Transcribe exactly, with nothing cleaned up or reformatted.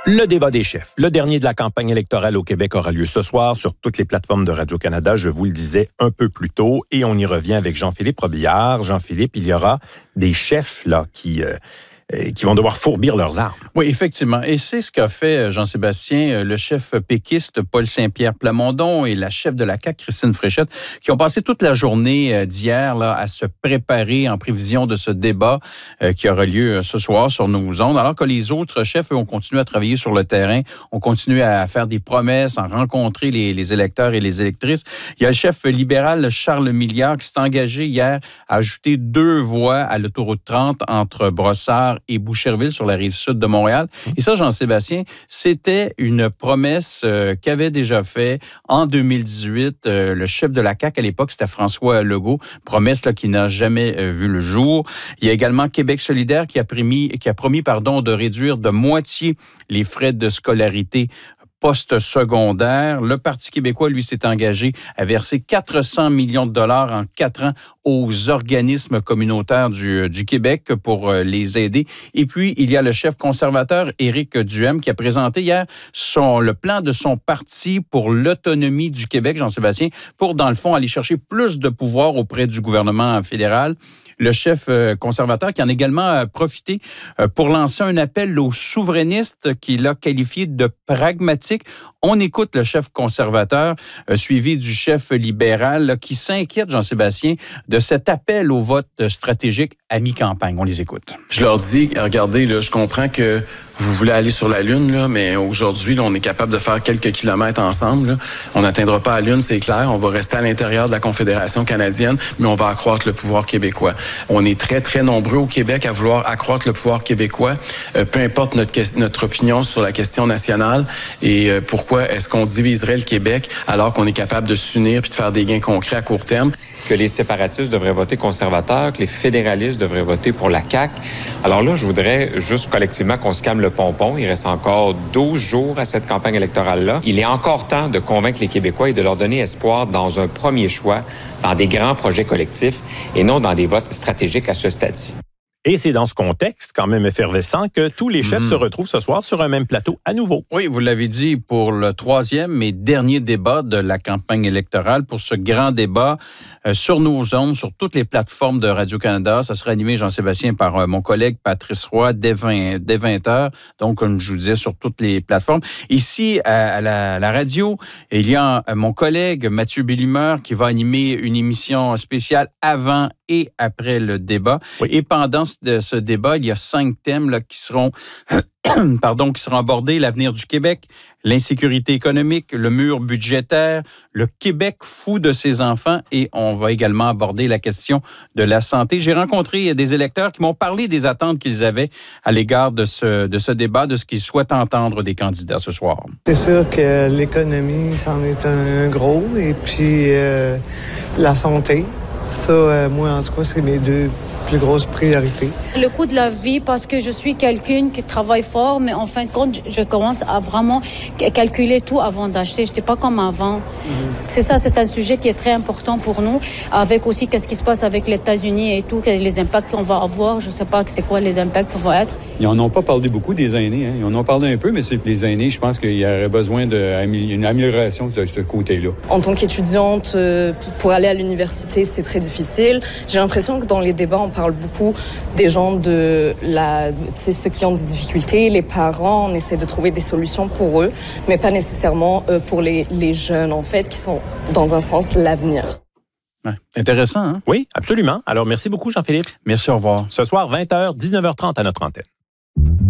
Le débat des chefs, le dernier de la campagne électorale au Québec aura lieu ce soir sur toutes les plateformes de Radio-Canada. Je vous le disais un peu plus tôt et on y revient avec Jean-Philippe Robillard. Jean-Philippe, il y aura des chefs là qui... Euh, qui vont devoir fourbir leurs armes. Oui, effectivement. Et c'est ce qu'a fait Jean-Sébastien, le chef péquiste Paul Saint-Pierre Plamondon et la chef de la C A Q, Christine Fréchette, qui ont passé toute la journée d'hier là, à se préparer en prévision de ce débat euh, qui aura lieu ce soir sur nos ondes, alors que les autres chefs, eux, ont continué à travailler sur le terrain, ont continué à faire des promesses, à rencontrer les, les électeurs et les électrices. Il y a le chef libéral Charles Milliard qui s'est engagé hier à ajouter deux voies à l'autoroute trente entre Brossard et Boucherville sur la rive sud de Montréal. Et ça, Jean-Sébastien, c'était une promesse euh, qu'avait déjà fait en deux mille dix-huit euh, le chef de la C A Q à l'époque, c'était François Legault, promesse là, qui n'a jamais euh, vu le jour. Il y a également Québec solidaire qui a promis, qui a promis pardon, de réduire de moitié les frais de scolarité post-secondaire. Le Parti québécois, lui, s'est engagé à verser quatre cents millions de dollars en quatre ans aux organismes communautaires du, du Québec pour les aider. Et puis, il y a le chef conservateur, Éric Duhem, qui a présenté hier son, le plan de son parti pour l'autonomie du Québec, Jean-Sébastien, pour, dans le fond, aller chercher plus de pouvoir auprès du gouvernement fédéral. Le chef conservateur qui en a également profité pour lancer un appel aux souverainistes qu'il a qualifié de pragmatiques. On écoute le chef conservateur, suivi du chef libéral, qui s'inquiète, Jean-Sébastien, de cet appel au vote stratégique à mi-campagne. On les écoute. Je leur dis, regardez, là, je comprends que vous voulez aller sur la Lune, là, mais aujourd'hui, là, on est capable de faire quelques kilomètres ensemble. Là. On n'atteindra pas la Lune, c'est clair. On va rester à l'intérieur de la Confédération canadienne, mais on va accroître le pouvoir québécois. On est très, très nombreux au Québec à vouloir accroître le pouvoir québécois, euh, peu importe notre, notre opinion sur la question nationale. Et euh, pourquoi est-ce qu'on diviserait le Québec alors qu'on est capable de s'unir puis de faire des gains concrets à court terme? Que les séparatistes devraient voter conservateur, que les fédéralistes devraient voter pour la C A Q. Alors là, je voudrais juste collectivement qu'on se calme le pompon. Il reste encore douze jours à cette campagne électorale-là. Il est encore temps de convaincre les Québécois et de leur donner espoir dans un premier choix, dans des grands projets collectifs et non dans des votes stratégiques à ce stade-ci. Et c'est dans ce contexte, quand même effervescent, que tous les chefs mmh. se retrouvent ce soir sur un même plateau à nouveau. Oui, vous l'avez dit, pour le troisième et dernier débat de la campagne électorale, pour ce grand débat euh, sur nos ondes, sur toutes les plateformes de Radio-Canada. Ça sera animé, Jean-Sébastien, par euh, mon collègue Patrice Roy dès vingt heures. Donc, comme je vous disais, sur toutes les plateformes. Ici, à, à, la, à la radio, il y a euh, mon collègue Mathieu Bellimeur qui va animer une émission spéciale avant et après le débat. Oui. Et pendant de ce débat, il y a cinq thèmes là, qui seront pardon, qui seront abordés: l'avenir du Québec, l'insécurité économique, le mur budgétaire, le Québec fou de ses enfants, et on va également aborder la question de la santé. J'ai rencontré des électeurs qui m'ont parlé des attentes qu'ils avaient à l'égard de ce, de ce débat, de ce qu'ils souhaitent entendre des candidats ce soir. C'est sûr que l'économie, c'en est un gros, et puis euh, la santé. Ça, euh, moi, en tout cas, c'est mes deux plus grosses priorités. Le coût de la vie, parce que je suis quelqu'un qui travaille fort, mais en fin de compte, je commence à vraiment calculer tout avant d'acheter. Je n'étais pas comme avant. Mm-hmm. C'est ça, c'est un sujet qui est très important pour nous, avec aussi qu'est-ce qui se passe avec les États-Unis et tout, les impacts qu'on va avoir. Je ne sais pas c'est quoi les impacts qui vont être. Ils n'en ont pas parlé beaucoup des aînés. Hein. Ils en ont parlé un peu, mais c'est les aînés, je pense qu'il y aurait besoin d'une amélioration de ce côté-là. En tant qu'étudiante, pour aller à l'université, c'est très difficile. J'ai l'impression que dans les débats, on parle beaucoup des gens de la, tu sais, ceux qui ont des difficultés, les parents, on essaie de trouver des solutions pour eux, mais pas nécessairement euh, pour les, les jeunes, en fait, qui sont, dans un sens, l'avenir. Ouais. Intéressant, hein? Oui, absolument. Alors, merci beaucoup, Jean-Philippe. Merci, au revoir. Ce soir, vingt heures, dix-neuf heures trente à notre antenne.